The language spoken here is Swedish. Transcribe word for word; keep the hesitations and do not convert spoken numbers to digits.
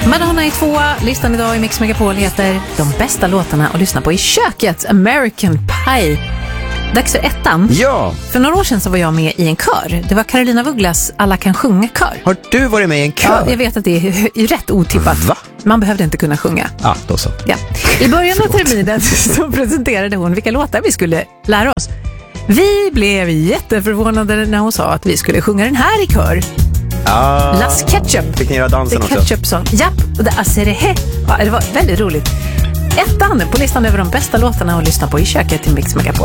Madonna är tvåa. Listan idag i Mix Megapol heter De bästa låtarna att lyssna på i köket. American Pie. Dags för ettan. Ja. För några år sedan så var jag med i en kör. Det var Carolina Vugglas Alla kan sjunga-kör. Har du varit med i en kör? Ja, jag vet att det är rätt otippat. Va? Man behövde inte kunna sjunga. Ja, då så. Ja. I början av terminen så presenterade hon vilka låtar vi skulle lära oss. Vi blev jätteförvånade när hon sa att vi skulle sjunga den här i kör. Ah, Las Ketchup. fick ni göra dansen The också? Ketchup Song. Japp, och det, Aserehe. Ja, det var väldigt roligt. Ettan på listan över de bästa låtarna att lyssna på i köket till Mix Megapol.